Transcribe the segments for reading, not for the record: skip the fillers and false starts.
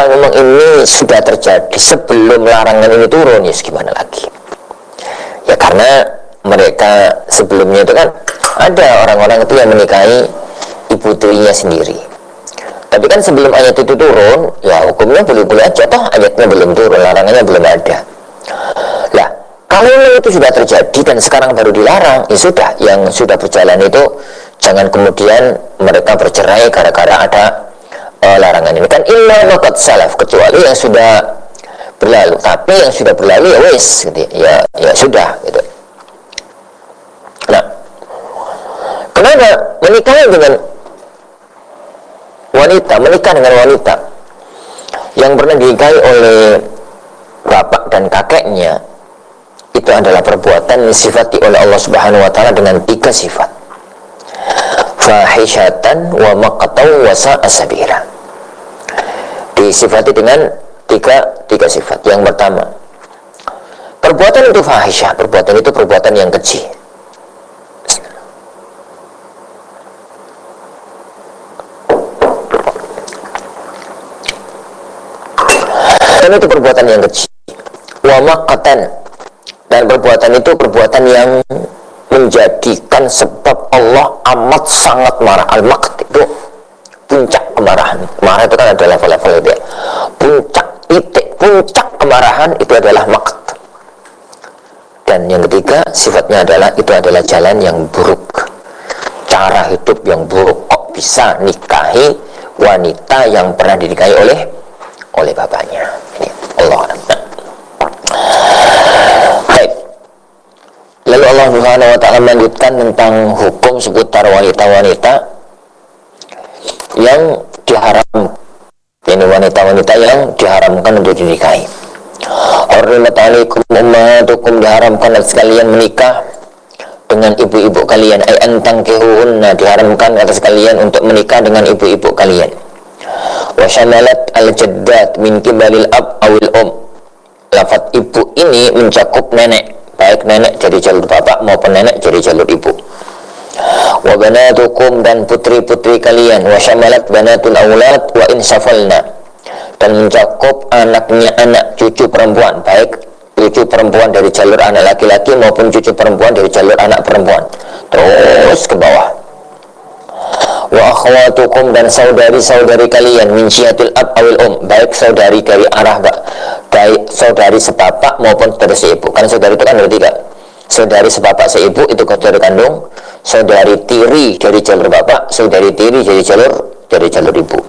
kalau memang ini sudah terjadi sebelum larangan ini turun, ya gimana lagi? Ya karena mereka sebelumnya itu kan ada orang-orang itu yang menikahi ibu tirinya sendiri. Tapi kan sebelum ayat itu turun, ya hukumnya boleh-boleh aja, toh ayatnya belum turun, larangannya belum ada. Lah, kalau itu sudah terjadi dan sekarang baru dilarang, ya sudah, yang sudah berjalan itu jangan kemudian mereka bercerai gara-gara ada larangan ini. Kan illa waqad salaf, kecuali yang sudah berlalu. Tapi yang sudah berlalu ya wis, gitu. Ya sudah gitu. Nah, kenapa menikah dengan wanita yang pernah dinikahi oleh bapak dan kakeknya, itu adalah perbuatan yang disifati oleh Allah Subhanahu wa taala dengan 3 sifat. Fahishatan wa maqtan wa sa'a sabila. Disifati dengan tiga sifat. Yang pertama, perbuatan itu fahisyah, perbuatan itu perbuatan yang keji. Dan itu perbuatan yang keji. Wa maqtan, dan perbuatan itu perbuatan yang menjadikan sebab Allah amat sangat marah. Al-maqt itu puncak kemarahan. Marah itu kan ada level-level itu ya. Puncak kemarahan itu adalah maqt. Dan yang ketiga sifatnya adalah itu adalah jalan yang buruk, cara hidup yang buruk. Kok bisa nikahi wanita yang pernah dinikahi oleh bapaknya? Ini Allah. Baik. Lalu Allah Subhanahu wa taala melanjutkan tentang hukum seputar wanita-wanita yang diharam. Ini wanita-wanita yang diharamkan untuk dinikahi. Hurrimat 'alaikum ummahatukum, diharamkan atas kalian menikah dengan ibu-ibu kalian. Ay antangkihuhunna, diharamkan atas kalian untuk menikah dengan ibu-ibu kalian. Wa syamalat al-jaddat min kibalil ab awil Lafaz ibu ini mencakup nenek, baik nenek dari jalur bapak maupun nenek dari jalur ibu. Wa banatukum, dan putri-putri kalian. Wa syamalat banatul aulad wa insafalna, dan mencakup anaknya anak, cucu perempuan, baik cucu perempuan dari jalur anak laki-laki maupun cucu perempuan dari jalur anak perempuan. Terus ke bawah. Wa akhwatukum, dan saudari-saudari kalian, min jihatil ab awil baik saudari dari arah baik saudari sebapak maupun saudari seibu. Karena saudari itu kan ada 3. Saudari sebapak seibu itu saudari kandung, saudari tiri dari jalur bapak, saudari tiri dari jalur ibu.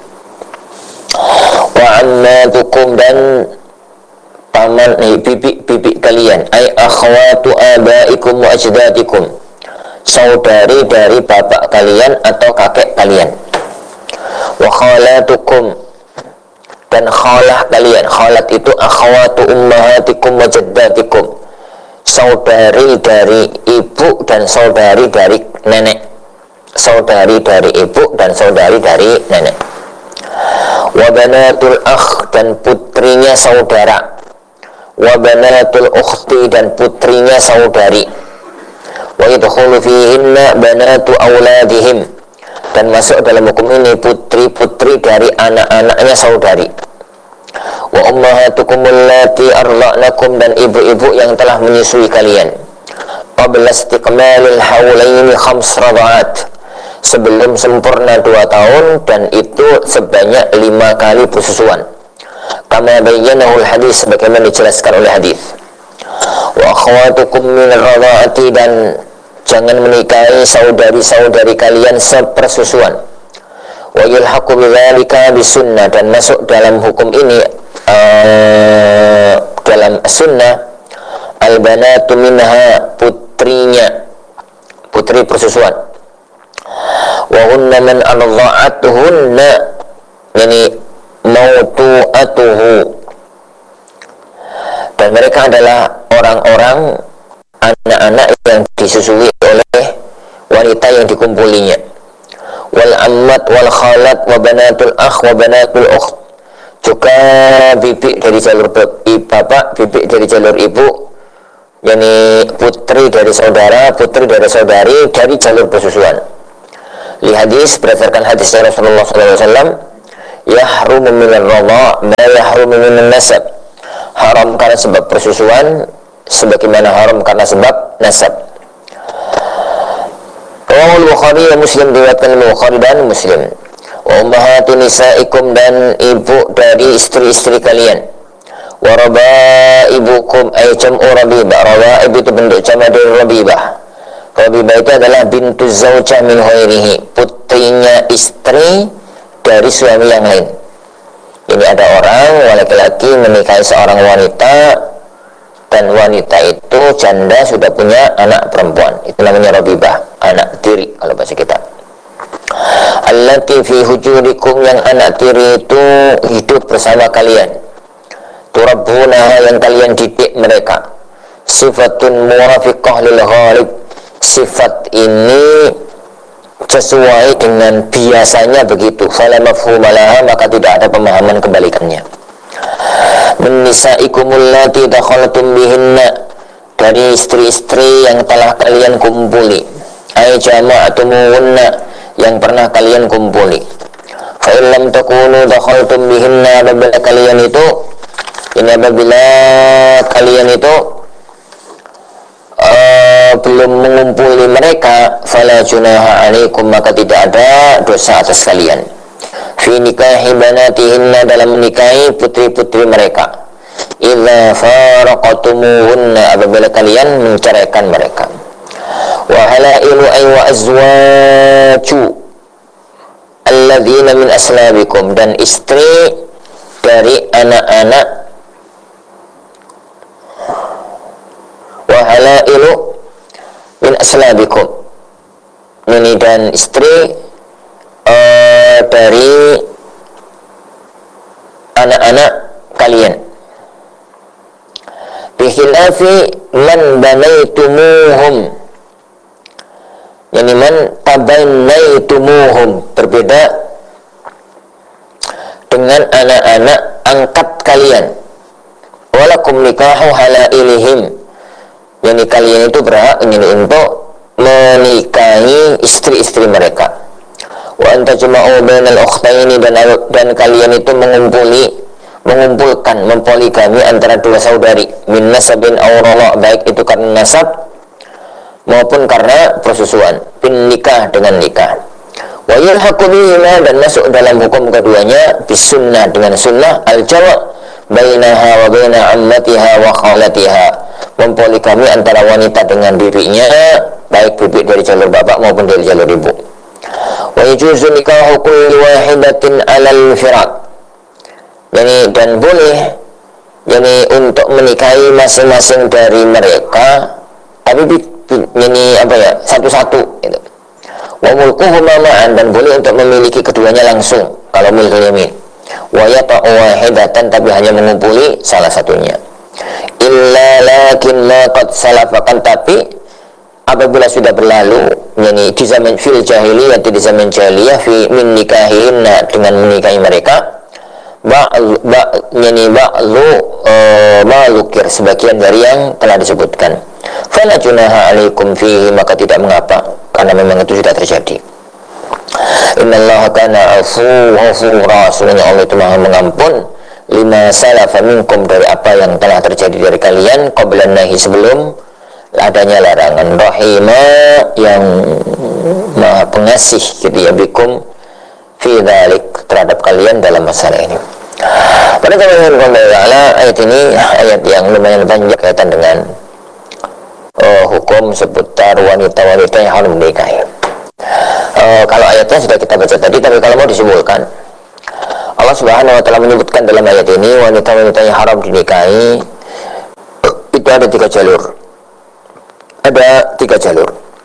Wa ammatukum, dan paman bibi kalian, ay akhwatu abaikum wa ajdadikum, saudari dari bapak kalian atau kakek kalian. Wa khalatukum, dan khalah kalian. Khalat itu akhwatu ummahatikum wa jaddatikum, saudari dari ibu dan saudari dari nenek. Saudari dari ibu dan saudari dari nenek. Wa banatul akh, dan putrinya saudara. Wa banatul ukhti, dan putrinya saudari. Wa yadkhulu fihinna banatu auladihim, dan masuk dalam hukum ini putri-putri dari anak-anaknya saudari. Wa ummahatukum allati arla'nakum, dan ibu-ibu yang telah menyusui kalian. Qabla istiqmalil haulaini 5 rada'at, sebelum sempurna 2 tahun, dan itu sebanyak 5 kali persusuan. Kama bayyanahul hadis, sebagaimana dijelaskan oleh hadis. Wa akhwatukum min ar-rada'ati, dan jangan menikahi saudari-saudari kalian sepersusuan. Wa yulhaqu bidzalika bisunnah, dan masuk dalam hukum ini dalam sunnah al-banatu minha, putrinya, putri persusuan. Wa hunna man arda'atuhunna, yani mautu'atuhu, dan mereka adalah orang-orang anak-anak yang disusui oleh wanita yang dikumpulinya. Wal ammat wal khalat wa banatul akh wa banatul ukht, juga bibi dari jalur bapak, bibi dari jalur ibu, yakni putri dari saudara, putri dari saudari dari jalur persusuan. Li hadis, berdasarkan hadis Rasulullah SAW yahrumu minal radha' ma yahrumu minan nasab, haram karena sebab persusuan sebagaimana haram karena sebab nasab. Rawahul Bukhari wa Muslim, diriwayatkan oleh Bukhari dan Muslim. Wa ummahatu nisaikum, dan ibu dari istri-istri kalian. Wa rabaibukum ay jam'u rabibah. Rabaib itu bentuk jamak dari rabibah. Rabibah itu adalah bintu zaujah min ghairihi, putrinya istri dari suami yang lain. Ini ada orang laki-laki menikahi seorang wanita, dan wanita itu janda sudah punya anak perempuan. Itu namanya rabibah, anak tiri kalau bahasa kita. Allati fi hujurikum, yang anak tiri itu hidup bersama kalian. Turabbunaha, yang kalian didik mereka. Sifatun muwafiqah lil ghalib, sifat ini sesuai dengan biasanya begitu. Fala mafhuma laha, maka tidak ada pemahaman kebalikannya. Min nisaikumul lati dakhaltum bihinna, dari istri-istri yang telah kalian kumpuli. Ay jama'tumuhunna, yang pernah kalian kumpuli. Fa illam takunu dakhaltum bihinna, apabila kalian itu belum mengumpuli mereka, fala junaha alaikum, maka tidak ada dosa atas kalian. Fi nikahi banatihinna, dalam menikahi putri-putri mereka. Idza faraqatumuhunna, apabila kalian menceraikan mereka. Wa halailu ay wa azwaju alladzina min aslabikum, dan istri dari anak-anak. Wa halailu min aslabikum, ini dan istri dari anak-anak kalian. Bikhilafi man banaitumuhum, yani man tabannaitumuhum, berbeda dengan anak-anak angkat kalian. Walakum nikahu halailihim, yani kalian itu berhak untuk menikahi istri-istri mereka. Wa anta jama'u bainal ukhtaini, dan kalian itu mengumpulkan, mempoligami antara dua saudari, min nasabin aw radha', baik itu karena nasab maupun karena persusuan, bin nikah, dengan nikah. Wa yulhaqu bihima, dan masuk dalam hukum keduanya bisunnah, dengan sunnah, al-jama' bainaha wa baina ammatiha wa khalatiha, mempoligami antara wanita dengan dirinya, baik bibik dari jalur bapak maupun dari jalur ibu. Wa yajuzu nikahu kulli wahidatin 'alal firaq, yani dan boleh yani untuk menikahi masing-masing dari mereka, tapi ini satu-satu gitu. Wa mulkuhuma ma'an, dan boleh untuk memiliki keduanya langsung kalau milkul yamin. Wa yata'u wahidatan, tapi hanya mengumpuli salah satunya. Illa lakin ma qad salafakan, tapi apabila sudah berlalu, yani di zaman fil jahiliyah, di zaman jahiliyah, fi min nikahihinna, dengan menikahi mereka, ma'lukir, sebagian dari yang telah disebutkan. Fala junaha alaikum fihi, maka tidak mengapa, karena memang itu sudah terjadi. Innallaha kana afuwwan ghafura, sesungguhnya Allah itu Maha mengampun, lima salafa minkum, dari apa yang telah terjadi dari kalian, qablan nahi, sebelum adanya larangan, rahima, yang Maha pengasih gitu ya, bikum fi dzalik, terhadap kalian dalam masalah ini. Pada zaman ayat ini ayat yang lumayan panjang kaitan dengan hukum seputar wanita-wanita yang harus menikahi. Kalau ayatnya sudah kita baca tadi, tapi kalau mau disimpulkan, Allah Subhanahu wa taala menyebutkan dalam ayat ini wanita-wanita yang haram dinikahi itu ada tiga jalur. Ada tiga jalur.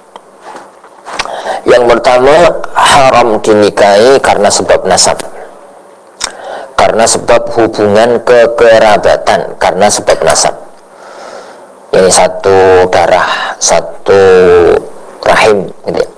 Yang pertama, haram dinikahi karena sebab nasab, karena sebab hubungan kekerabatan, karena sebab nasab. Ini satu darah, satu rahim gitu ya.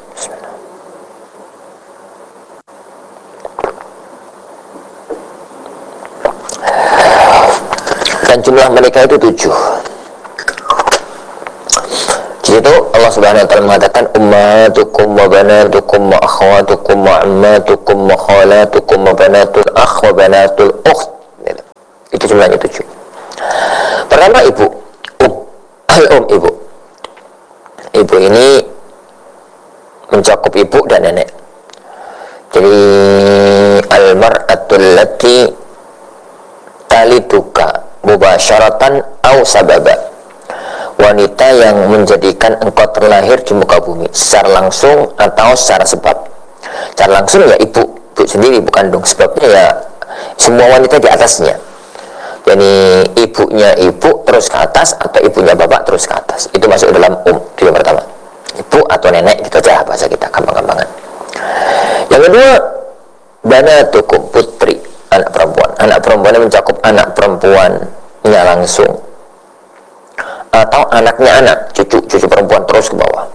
Dan jumlah mereka itu 7. Jadi situ Allah Subhanahu wa taala mengatakan ummatukum wa banatukum wa akhwatukum wa ammatukum wa khalatukum wa banatul akh wa banatul ukht. Itu jumlahnya 7. Pertama ibu, ibu. Ibu ini mencakup ibu dan nenek. Jadi al-mar'atul lati taliduka mubasyaratan au sababa. Wanita yang menjadikan engkau terlahir di muka bumi secara langsung atau secara sebab. Secara langsung ya ibu sendiri, ibu kandung. Sebabnya ya semua wanita di atasnya. Jadi ibunya ibu terus ke atas atau ibunya bapak terus ke atas. Itu masuk dalam itu yang pertama. Ibu atau nenek, gitu aja bahasa kita, gampang-gampangan. Yang kedua, banatukum, putri, anak perempuan. Anak perempuan yang mencakup anak perempuannya langsung atau anaknya anak, cucu perempuan terus ke bawah.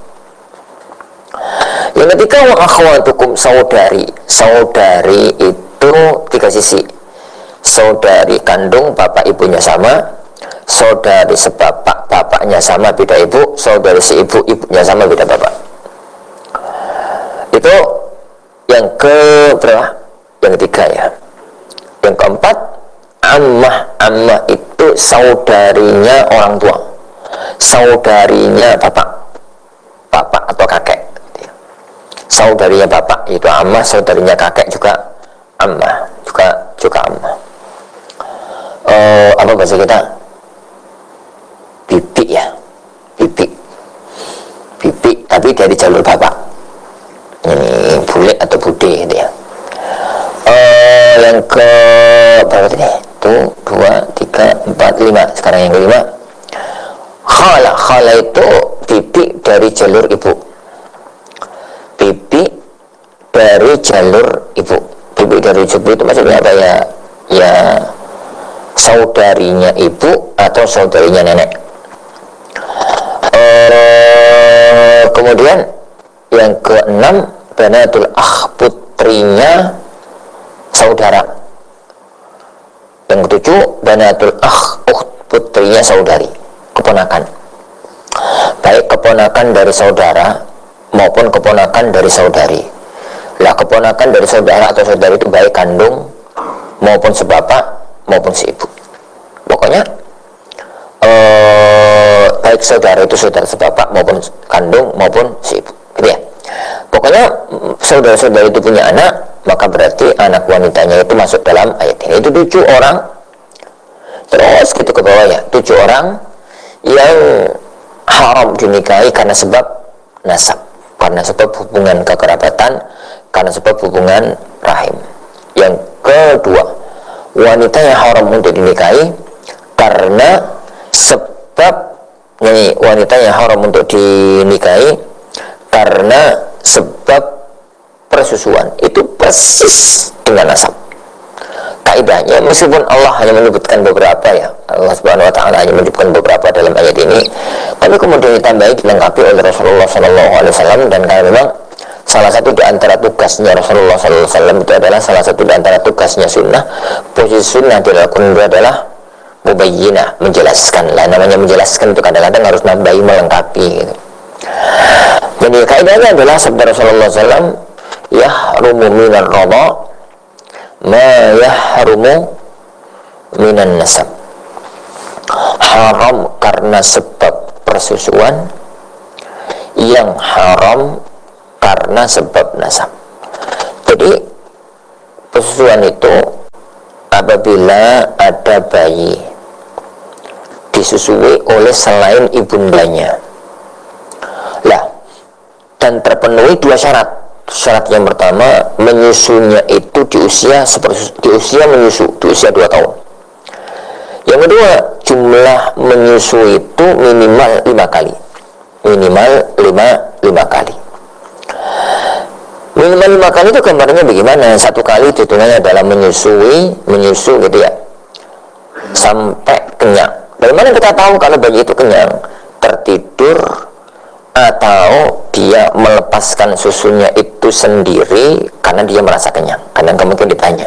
Yang ketiga, wa akhwatukum, saudari. Saudari itu 3 sisi. Saudari kandung, bapak ibunya sama. Saudari sebapak, bapaknya sama beda ibu. Saudari seibu, ibunya sama beda bapak. Itu yang berapa? Yang ketiga ya. Yang keempat, ammah itu saudarinya orang tua, saudarinya bapak atau kakek. Saudarinya bapak itu ammah, saudarinya kakek juga ammah, juga ammah. Apa bahasa kita? Bibi ya, bibi tapi dari jalur bapak. Ini bule atau bude gitu ya. Yang ke berapa tadi? Itu 2, 3, 4, 5. Sekarang yang kelima, khala itu bibi dari jalur ibu. Bibi dari jalur ibu. Bibi dari ibu itu maksudnya apa ya? Ya saudarinya ibu atau saudarinya nenek. Kemudian yang ke-6, banatul akh, putrinya saudara. Yang ke-7, banatul akh, putrinya saudari, keponakan. Baik keponakan dari saudara maupun keponakan dari saudari. Lah keponakan dari saudara atau saudari itu baik kandung maupun sebapak maupun seibu. Pokoknya baik saudara itu saudara sebapak maupun kandung maupun seibu, gitu ya. Pokoknya saudara-saudari itu punya anak, maka berarti anak wanitanya itu masuk dalam ayat ini. Itu 7 orang. Terus gitu ke bawah ya, 7 orang yang haram dinikahi karena sebab nasab, karena sebab hubungan kekerabatan, karena sebab hubungan rahim. Yang kedua, wanita yang haram untuk dinikahi karena sebab wanita yang haram untuk dinikahi karena sebab persusuan. Itu persis dengan nasab. Kaidahnya, meskipun Allah hanya menyebutkan beberapa ya, Allah Subhanahu wa taala hanya menyebutkan beberapa dalam ayat ini, tapi kemudian ditambahi, dilengkapi oleh Rasulullah SAW. Dan karena memang salah satu di antara tugasnya Rasulullah SAW itu adalah salah satu di antara tugasnya sunnah. Posisi sunnah di Al-Quran itu adalah mubayyinah, menjelaskan. Lah namanya menjelaskan itu kadang-kadang harus nambahi, melengkapi gitu. Jadi kaidahnya adalah sabda Rasulullah SAW, yahrumu minar radha ma yahrumu minan nasab. Haram karena sebab persusuan, yang haram karena sebab nasab. Jadi persusuan itu apabila ada bayi disusui oleh selain ibundanya. Lah, dan terpenuhi 2 syarat. Syarat yang pertama, menyusunya itu di usia menyusu, di usia 2 tahun. Yang kedua, jumlah menyusu itu minimal 5 kali. Minimal 5 kali. Minimal 5 kali itu gambarnya bagaimana? 1 kali hitungannya adalah menyusu gitu ya, sampai kenyang. Bagaimana kita tahu kalau bayi itu kenyang? Tertidur atau dia melepaskan susunya itu sendiri karena dia merasa kenyang. Kadang mungkin ditanya.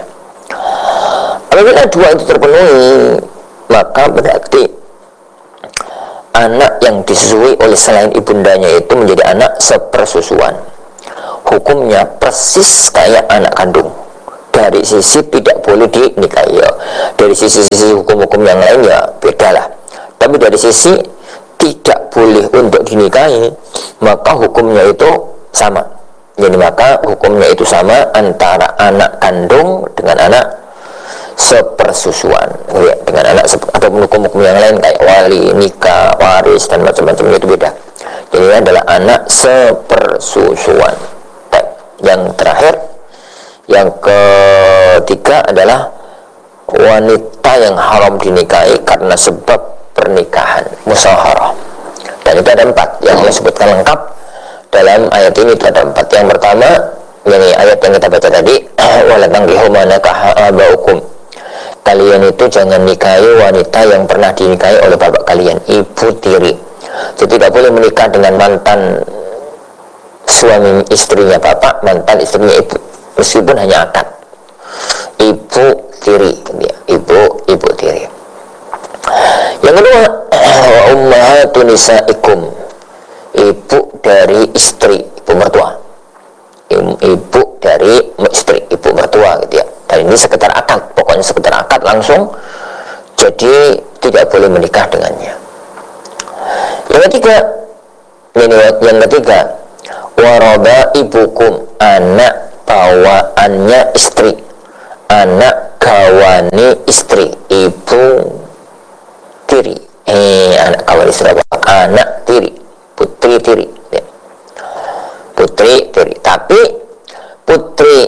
Apabila 2 itu terpenuhi, maka berarti anak yang disusui oleh selain ibundanya itu menjadi anak sepersusuan. Hukumnya persis kayak anak kandung. Dari sisi tidak boleh dinikahi ya. Dari sisi hukum-hukum yang lain ya beda lah. Tapi dari sisi tidak boleh untuk dinikahi, maka hukumnya itu sama. Jadi maka hukumnya itu sama antara anak kandung dengan anak sepersusuan ya, dengan anak atau hukum-hukum yang lain kayak wali, nikah, waris dan macam-macamnya itu beda. Jadi ini adalah anak sepersusuan. Yang terakhir, yang ketiga adalah wanita yang haram dinikahi karena sebab pernikahan musaharah. Dan itu ada 4 yang Allah sebutkan lengkap dalam ayat ini. Itu ada 4. Yang pertama, ini ayat yang kita baca tadi, wala tankihu ma nakaha abaukum. Kalian itu jangan nikahi wanita yang pernah dinikahi oleh bapak kalian, ibu tiri. Jadi tidak boleh menikah dengan mantan suami istrinya bapak, mantan istrinya ibu, meskipun hanya akad. Ibu tiri, ibu tiri. Yang kedua, wa ummahatun nisaikum, ibu dari istri, ibu mertua. Ibu dari istri, ibu mertua gitu ya. Dan ini sekedar akad, pokoknya sekedar akad langsung, jadi tidak boleh menikah dengannya. Yang ketiga, waraba ibukum, anak bawaannya istri, anak gawani istri, ibu tiri, anak gawani istri apa? Anak tiri, putri tiri ya. Putri tiri. Tapi putri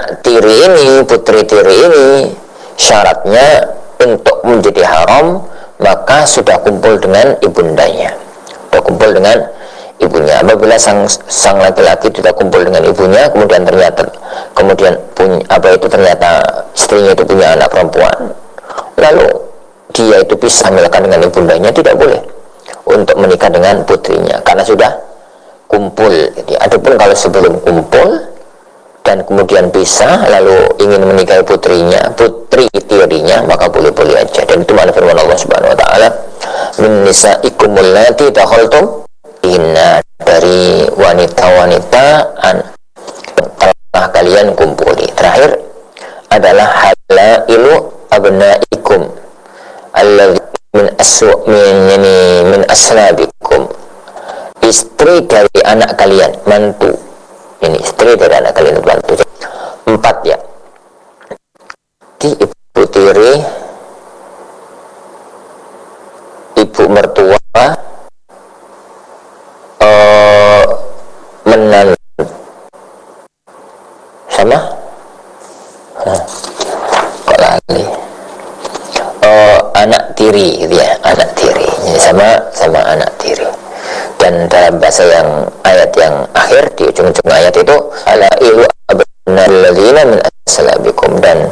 tiri ini syaratnya untuk menjadi haram maka sudah kumpul dengan ibundanya, sudah kumpul dengan ibunya. Apabila sang laki-laki tidak kumpul dengan ibunya, ternyata istrinya itu punya anak perempuan, lalu dia itu bisa menikah dengan ibundanya, tidak boleh untuk menikah dengan putrinya karena sudah kumpul. Jadi, adapun kalau sebelum kumpul dan kemudian bisa lalu ingin menikahi putri tirinya, maka boleh-boleh aja. Dan itu mana firman Allah Subhanahu wa taala, min nisaikum allati dakhaltum inna, dari wanita-wanita yang telah kalian kumpuli. Terakhir adalah halailu abnaikum alladzi min aslabikum, istri dari anak kalian, mantu. Ini istri dari anak kalian, mantu. 4 ya. Di ibu tiri, ibu mertua, menantu, sama kok lagi anak tiri gitu ya, anak tiri. Ini sama anak tiri. Dan dalam bahasa yang ayat yang akhir di ujung-ujung ayat itu alailu abnal ladzina min aslabikum, dan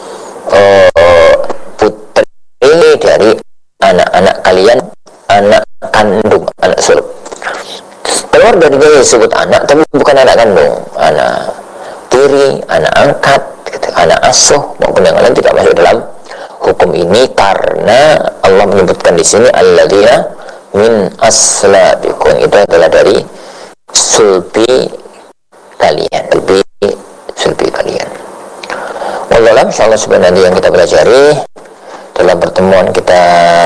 putri dari anak-anak kalian, anak kandung, anak sulb. Keluar dari dia disebut anak, tapi bukan anak kandung, anak tiri, anak angkat, anak asuh maupun yang lain tidak masuk dalam hukum ini, karena Allah menyebutkan di sini alladzina min aslabikum, itu adalah dari sulbi kalian, sulbi kalian. Wallahu insyaallah sebenarnya yang kita pelajari dalam pertemuan kita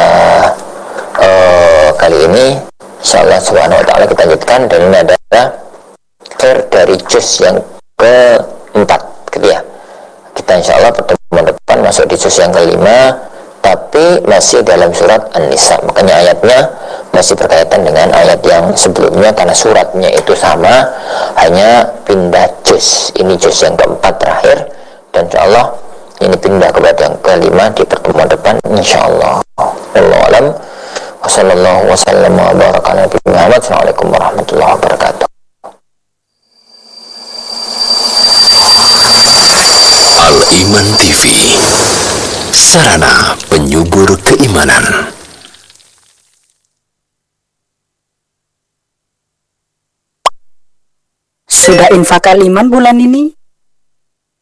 kali ini, insyaallah subhanahu wa ta'ala kita lanjutkan. Dan ini adalah akhir dari juz yang keempat gitu ya. Kita insyaallah pertemuan depan masuk di juz yang kelima, tapi masih dalam surat An-Nisa. Makanya ayatnya masih berkaitan dengan ayat yang sebelumnya karena suratnya itu sama, hanya pindah juz. Ini juz yang keempat terakhir, dan insyaallah ini pindah kepada yang kelima di pertemuan depan insyaallah. Wallahu a'lam. Wassallallahu wasallam wa baraka ala nabi Muhammad. Assalamualaikum warahmatullahi wabarakatuh. Al-Iman TV, sarana penyubur keimanan. Sudah infak Al-Iman bulan ini?